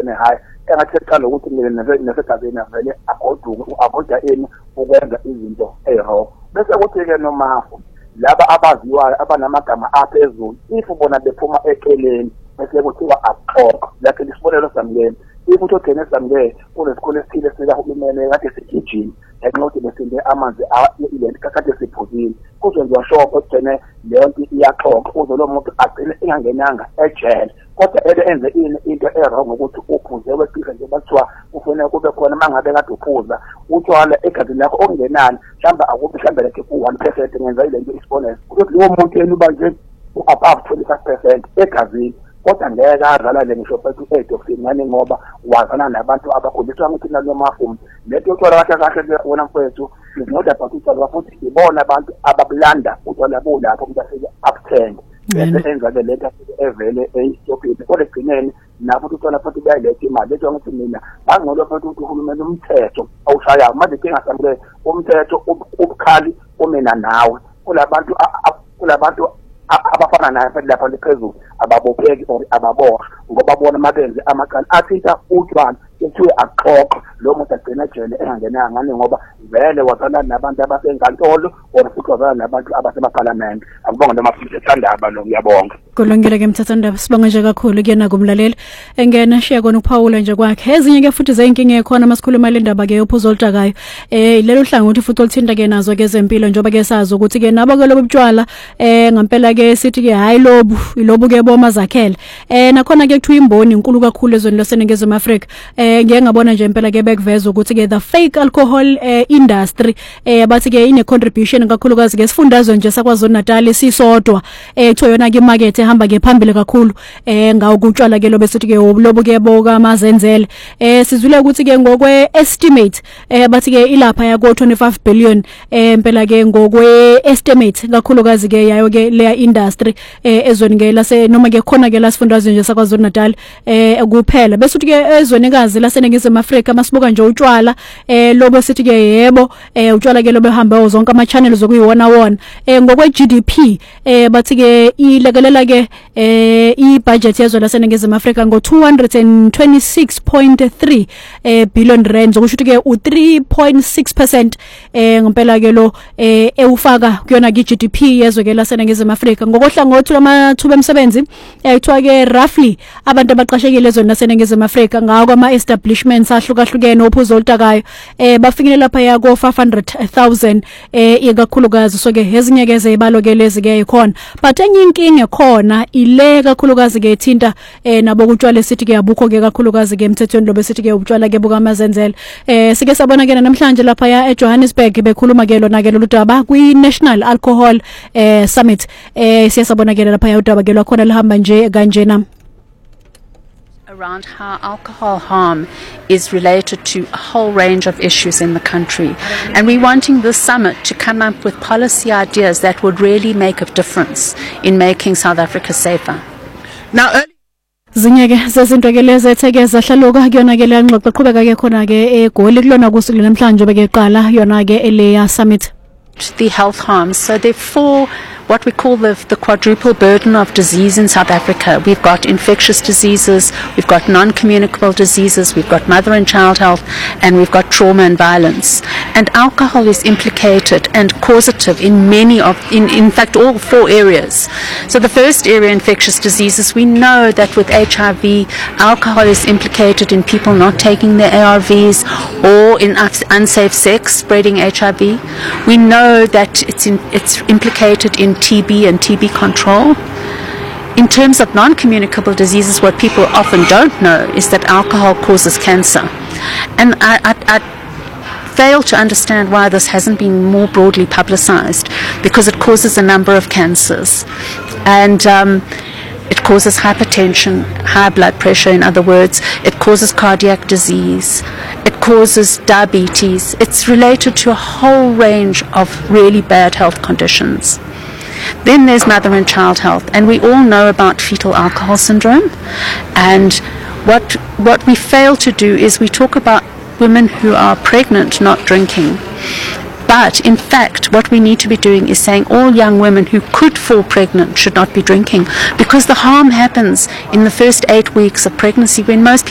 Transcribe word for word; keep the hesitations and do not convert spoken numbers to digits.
ene hayi engathekala ukuthi mina nesegazini vele agoduke agoda ini ukwenza izinto ero bese kuthi ke nomafu laba abaziwayo abanamagama aphezulu if bona bephuma eceleni bese kuthiwa aqoqa lakhe isibonelo samyeni if uthogene samyeni kunesikole esithile sikahulumeni kade sigijini enqothi besinde amanzi ile kade siphuzile kuzwenziwa shopho ugcine leyo nto iyaxoxa uze lo muntu agcine engangenanga ejele kodwa ebe enze ini into errong ukuthi uphuze weqisa nje bathiwa kufanele kube khona mangabe kade uphuza utshwala egazini lakho okungenani mhlamba akube mhlamba lekhe ku one percent ngenza ile nto isibonelo ukuthi lo muntu yena uba nje above twenty-five percent egazini kodwa ngeke adlala le ngisho phethu edofini ngani ngoba wazana nabantu abakhuliswa ukuthi nalomafumu leto uthola kahle kahle wona mfethu nginoda abantu uthola futhi ibona abantu ababulanda uthola bo lapho umuntu afike uptend bese enza ke lento evele eStopini kodwa egcineni nabo uthola futhi bayilethe imali leto ngithi mina bangcono futhi ukuthi uhulumeni umthetho awushayayo manje inkinga samle umthetho ubukhali umena nawe kulabantu kulabantu abafana naye phela lapha liphezulu ababopheki or ababoha ngoba bona mabenze amaqala athinta utshwala ethiwe aqoqa lo muntu agcina ejele engangenanga ngani ngoba vele wazana nabantu abasenkantolo or futhi wazana nabantu abasemaparliament akubonga noma futhi ethandaba lo ngiyabonga kulungile ke mthathandaba sibonga nje kakhulu kuyena kumlaleli engena shiya kona uPaula nje kwakhe ezinye ke futhi zeyinkinga ekhona masikhuluma le ndaba ke uphuzo olutakayo eh lelo hlangothi futhi olithinta ke nazo ke zempilo njoba ke sazi ukuthi ke nabo ke lobu butshwala eh ngempela ke sithi ke hayi lobu ilobu ke boma zakhele eh nakhona ke kuthiwa imboni inkulu kakhulu ezweni laseNingizimu Afrika eh ngeke ngabona nje impela ke bekuveza ukuthi ke the fake alcohol eh, industry eh bathi ke ine contribution kakhulukazi ke sifundazwe nje saKwaZulu Natal sisodwa eh kuthiwa yona ke market ehamba ke phambili kakhulu eh ngawo kutshwala ke lobe sithi ke lobu ke boka amazenzele eh sizwile ukuthi ke ngokwe estimate eh bathi ke ilapha ya ko twenty-five billion eh impela ke ngokwe estimate kakhulukazi ke yayo ke leya industry eh ezweni ke lase noma ke khona ke lasifundazwe nje saKwaZulu Natal eh kuphela bese uthi ke ezwenikazi laseNingizimu Afrika masibuka nje utshwala eh lobo sithi ke yebo eh utshwala ke lobe hamba zonke ama channels zokuyiwona wona eh ngokwe G D P eh bathi ke ilekelela ke eh i budget yezwe laseNingizimu Afrika ngo two hundred twenty-six point three eh billion rand okusho ukuthi ke u three point six percent eh ngempela ke lo eh ewufaka kuyona ke G D P yezwe ke laseNingizimu Afrika ngokohlangothi amathuba emsebenzi eh kuthiwa ke roughly abantu abaqashekile ezweni laseNingizimu Afrika ngawo kwama establishments ahlukahlukene ophuzo olutakayo eh bafikile lapha ya ko five hundred thousand eh ikakhulukazi so ke ezinye ke zeyibalo ke lezi ke ikhona but enye inkinga khona ile kakhulukazi ke ethinta eh nabo kutshwala sithi ke abukho ke kakhulukazi ke emthethweni lobe sithi ke ubutshwala ke buka amazenzele eh sike sabona ke namhlanje lapha ya eJohannesburg bekhuluma ke lona ke loludaba kwi National Alcohol eh Summit eh siyasabona ke lapha ya udaba ke lwakhona lihamba nje kanjena around how alcohol harm is related to a whole range of issues in the country. And we're wanting this summit to come up with policy ideas that would really make a difference in making South Africa safer. Now, early zinyeke zezinto ke lezi ethekeza hlaluka kuyona ke lanxoxa qhubeka ke khona ke eGoli kulona kusuku namhlanje bekeqala yona ke eleya summit. The health harms. So therefore, what we call the, the quadruple burden of disease in South Africa. We've got infectious diseases, we've got non-communicable diseases, we've got mother and child health, and we've got trauma and violence. And alcohol is implicated and causative in many of, in, in fact, all four areas. So the first area, infectious diseases, we know that with H I V, alcohol is implicated in people not taking their A R Vs or in unsafe sex, spreading H I V. We know that it's, in, it's implicated in T B and T B control. In terms of non-communicable diseases, what people often don't know is that alcohol causes cancer. And I, I, I fail to understand why this hasn't been more broadly publicized, because it causes a number of cancers. And um, it causes hypertension, high blood pressure, in other words. It causes cardiac disease. It causes diabetes. It's related to a whole range of really bad health conditions. Then there's mother and child health, and we all know about fetal alcohol syndrome. And what what we fail to do is we talk about women who are pregnant not drinking. But in fact, what we need to be doing is saying all young women who could fall pregnant should not be drinking, because the harm happens in the first eight weeks of pregnancy when most